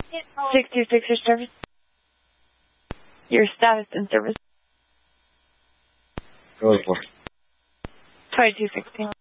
626, your service. Your status in service. Go for 2216.